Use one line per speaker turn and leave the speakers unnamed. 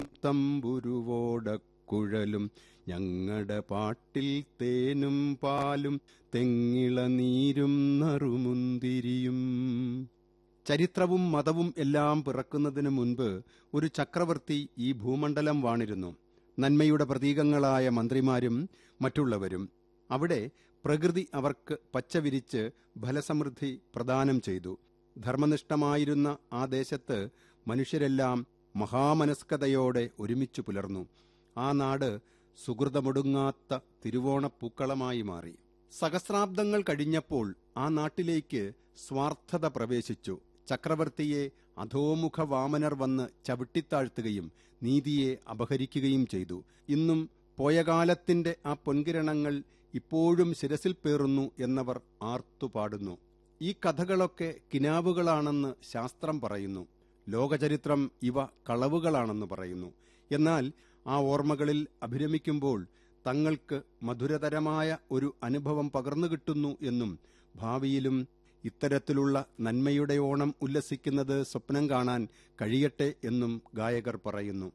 തമ്പുരുവോടക്കുഴലും ഞങ്ങളുടെ പാട്ടിൽ തേനും പാലും തെങ്ങിള നീരും നറുമുന്തിരിയും. ചരിത്രവും മതവും എല്ലാം പിറക്കുന്നതിനു മുൻപ് ഒരു ചക്രവർത്തി ഈ ഭൂമണ്ഡലം വാണിരുന്നു. നന്മയുടെ പ്രതീകങ്ങളായ മന്ത്രിമാരും മറ്റുള്ളവരും. അവിടെ പ്രകൃതി അവർക്ക് പച്ചവിരിച്ച് ഫലസമൃദ്ധി പ്രദാനം ചെയ്തു. ധർമ്മനിഷ്ഠമായിരുന്ന ആ ദേശത്ത് മനുഷ്യരെല്ലാം മഹാമനസ്കതയോടെ ഒരുമിച്ചു പുലർന്നു. ആ നാട് സുഹൃതമൊടുങ്ങാത്ത തിരുവോണപ്പൂക്കളമായി മാറി. സഹസ്രാബ്ദങ്ങൾ കഴിഞ്ഞപ്പോൾ ആ നാട്ടിലേക്ക് സ്വാർത്ഥത പ്രവേശിച്ചു. ചക്രവർത്തിയെ അധോമുഖ വാമനർ വന്ന് ചവിട്ടിത്താഴ്ത്തുകയും നീതിയെ അപഹരിക്കുകയും ചെയ്തു. ഇന്നും പോയകാലത്തിന്റെ ആ പൊൻകിരണങ്ങൾ ഇപ്പോഴും ശിരസിൽ പേറുന്നു എന്നവർ ആർത്തുപാടുന്നു. ഈ കഥകളൊക്കെ കിനാവുകളാണെന്ന് ശാസ്ത്രം പറയുന്നു. ലോകചരിത്രം ഇവ കളവുകളാണെന്ന് പറയുന്നു. എന്നാൽ ആ ഓർമ്മകളിൽ അഭിരമിക്കുമ്പോൾ തങ്ങൾക്ക് മധുരതരമായ ഒരു അനുഭവം പകർന്നു കിട്ടുന്നു എന്നും ഭാവിയിലും ഇത്തരത്തിലുള്ള നന്മയുടെ ഓണം ഉല്ലസിക്കുന്നത് സ്വപ്നം കാണാൻ കഴിയട്ടെ എന്നും ഗായകർ പറയുന്നു.